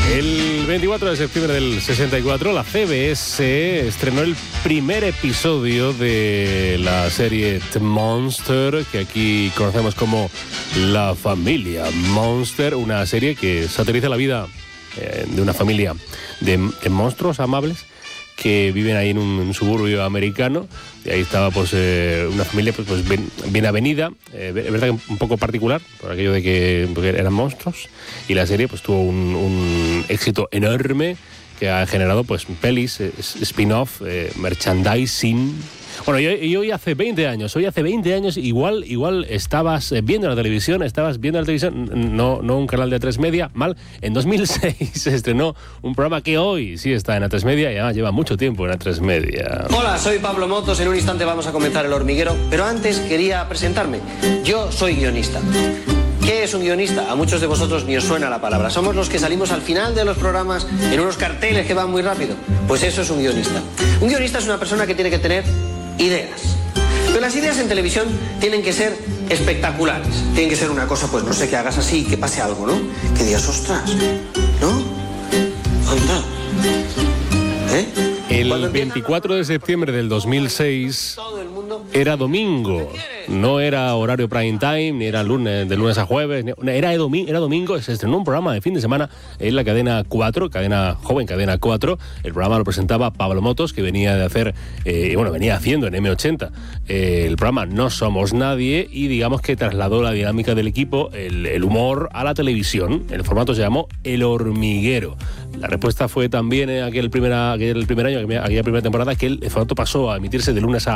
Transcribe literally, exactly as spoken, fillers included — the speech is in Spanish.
El veinticuatro de septiembre del sesenta y cuatro, la C B S estrenó el primer episodio de la serie The Monster, que aquí conocemos como La Familia Monster, una serie que satiriza la vida eh, de una familia de, de monstruos amables que viven ahí en un, un suburbio americano. Y ahí estaba pues eh, una familia pues, pues bien, bien avenida, eh, es verdad que un poco particular, por aquello de que eran monstruos, y la serie pues tuvo un, un éxito enorme que ha generado pues pelis, eh, spin-off, eh, merchandising. Bueno, yo, yo hoy hace veinte años, hoy hace veinte años igual, igual estabas viendo la televisión, estabas viendo la televisión, no, no un canal de A tres Media, mal. En dos mil seis se estrenó un programa que hoy sí está en A tres Media y además lleva mucho tiempo en A tres Media. Hola, soy Pablo Motos, en un instante vamos a comenzar El Hormiguero, pero antes quería presentarme. Yo soy guionista. ¿Qué es un guionista? A muchos de vosotros ni os suena la palabra. Somos los que salimos al final de los programas en unos carteles que van muy rápido. Pues eso es un guionista. Un guionista es una persona que tiene que tener ideas. Pero las ideas en televisión tienen que ser espectaculares. Tienen que ser una cosa, pues no sé, que hagas así, que pase algo, ¿no? Que digas, ostras, ¿no? Anda. ¿Eh? El veinticuatro de septiembre del dos mil seis era domingo, no era horario prime time, ni era lunes, de lunes a jueves, era, domingo, era domingo, se estrenó un programa de fin de semana en la cadena cuatro, cadena joven, cadena cuatro. El programa lo presentaba Pablo Motos, que venía de hacer, eh, bueno, venía haciendo en eme ochenta eh, el programa No Somos Nadie, y digamos que trasladó la dinámica del equipo, el, el humor, a la televisión. El formato se llamó El Hormiguero. La respuesta fue también en aquel, primera, aquel primer año, aquella primera temporada, que el formato pasó a emitirse de lunes a